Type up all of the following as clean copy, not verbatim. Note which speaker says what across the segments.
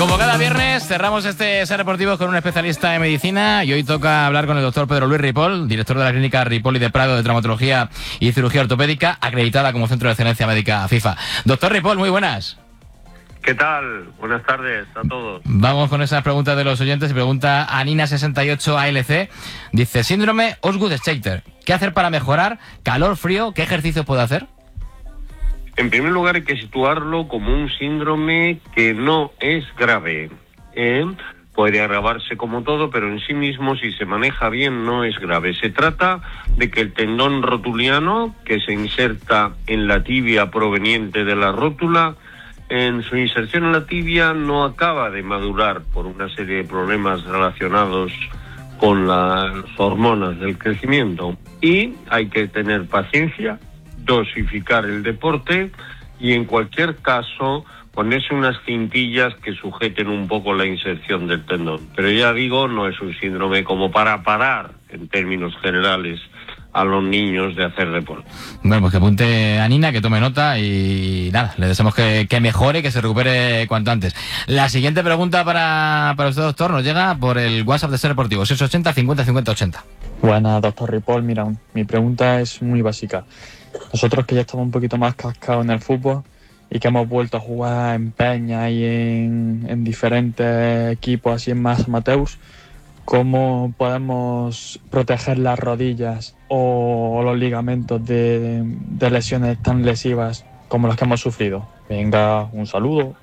Speaker 1: Como cada viernes, cerramos este Ser Deportivo con un especialista en medicina y hoy toca hablar con el doctor Pedro Luis Ripoll, director de la clínica Ripoll y de Prado de Traumatología y Cirugía Ortopédica, acreditada como Centro de Excelencia Médica FIFA. Doctor Ripoll, muy buenas.
Speaker 2: ¿Qué tal? Buenas tardes a todos.
Speaker 1: Vamos con esas preguntas de los oyentes. Y pregunta Anina68ALC. Dice, síndrome Osgood-Schlatter. ¿Qué hacer para mejorar? ¿Calor, frío? ¿Qué ejercicios puedo hacer?
Speaker 2: En primer lugar, hay que situarlo como un síndrome que no es grave. Puede agravarse como todo, pero en sí mismo, si se maneja bien, no es grave. Se trata de que el tendón rotuliano, que se inserta en la tibia proveniente de la rótula, en su inserción en la tibia no acaba de madurar por una serie de problemas relacionados con las hormonas del crecimiento. Y hay que tener paciencia, dosificar el deporte y en cualquier caso ponerse unas cintillas que sujeten un poco la inserción del tendón. Pero ya digo, no es un síndrome como para parar, en términos generales, a los niños de hacer deporte.
Speaker 1: Bueno, pues que apunte a Nina, que tome nota y nada, le deseamos que mejore, que se recupere cuanto antes. La siguiente pregunta para usted, doctor, nos llega por el WhatsApp de Ser Deportivo, 680 50 50 80.
Speaker 3: Buenas, doctor Ripoll. Mira, mi pregunta es muy básica. Nosotros que ya estamos un poquito más cascados en el fútbol y que hemos vuelto a jugar en peña y en diferentes equipos así en más amateurs, ¿cómo podemos proteger las rodillas o los ligamentos de lesiones tan lesivas como las que hemos sufrido? Venga, un saludo.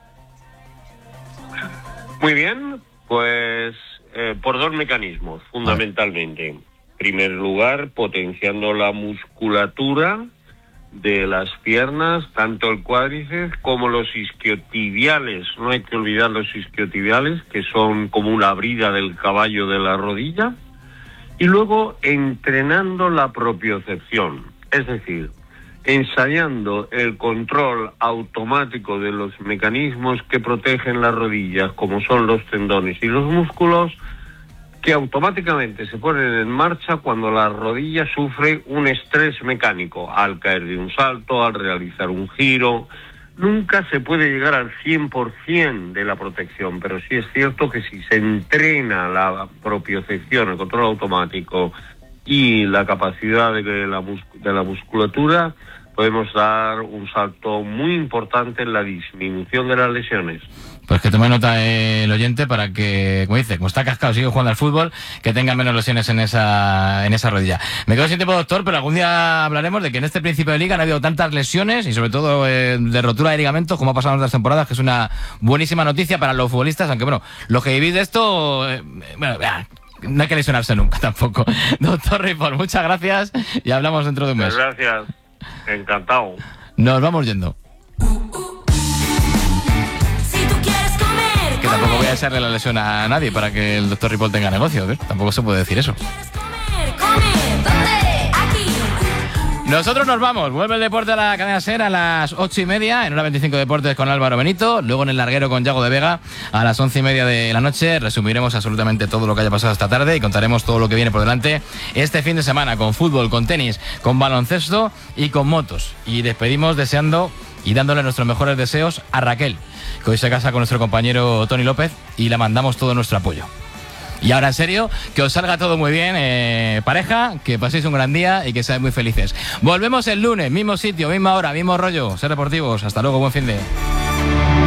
Speaker 2: Muy bien, pues por dos mecanismos, fundamentalmente. En primer lugar, potenciando la musculatura de las piernas, tanto el cuádriceps como los isquiotibiales. No hay que olvidar los isquiotibiales, que son como una brida del caballo de la rodilla. Y luego entrenando la propiocepción, es decir, ensayando el control automático de los mecanismos que protegen las rodillas, como son los tendones y los músculos, que automáticamente se ponen en marcha cuando la rodilla sufre un estrés mecánico, al caer de un salto, al realizar un giro. Nunca se puede llegar al 100% de la protección, pero sí es cierto que si se entrena la propiocepción, el control automático y la capacidad de la musculatura, podemos dar un salto muy importante en la disminución de las lesiones.
Speaker 1: Pues que tome nota el oyente para que, como dice, como está cascado, sigue jugando al fútbol, que tenga menos lesiones en esa rodilla. Me quedo sin tiempo, doctor, pero algún día hablaremos de que en este principio de liga no ha habido tantas lesiones y sobre todo de rotura de ligamentos como ha pasado en otras temporadas, que es una buenísima noticia para los futbolistas, aunque bueno, los que vivís de esto, no hay que lesionarse nunca tampoco. Doctor Ripoll, muchas gracias y hablamos dentro de un mes.
Speaker 2: Muchas gracias, encantado.
Speaker 1: Nos vamos yendo. Que tampoco voy a echarle la lesión a nadie para que el doctor Ripoll tenga negocio, ¿eh? Tampoco se puede decir eso. Nosotros nos vamos. Vuelve el deporte a la cadena SER a las 8:30 en hora 25 Deportes con Álvaro Benito. Luego en el larguero con Yago de Vega a las 11:30 de la noche. Resumiremos absolutamente todo lo que haya pasado esta tarde y contaremos todo lo que viene por delante este fin de semana con fútbol, con tenis, con baloncesto y con motos. Y despedimos deseando y dándole nuestros mejores deseos a Raquel, que hoy se casa con nuestro compañero Tony López y le mandamos todo nuestro apoyo. Y ahora en serio, que os salga todo muy bien, pareja, que paséis un gran día y que seáis muy felices. Volvemos el lunes, mismo sitio, misma hora, mismo rollo. Ser Deportivos, hasta luego, buen fin de...